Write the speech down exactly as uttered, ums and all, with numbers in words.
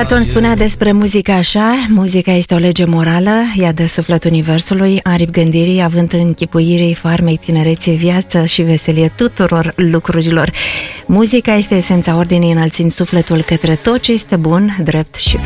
Platon spunea despre muzica așa: muzica este o lege morală, ea dă suflet universului, aripi gândirii, având închipuirii, farmec, tinerețe, viață și veselie tuturor lucrurilor. Muzica este esența ordinii, înălțind sufletul către tot ce este bun, drept și